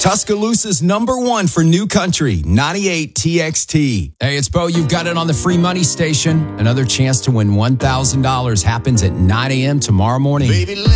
Tuscaloosa's #1 for new country, 98 TXT. Hey, it's Bo. You've got it on the free money station. Another chance to win $1,000 happens at 9 a.m. tomorrow morning. Baby,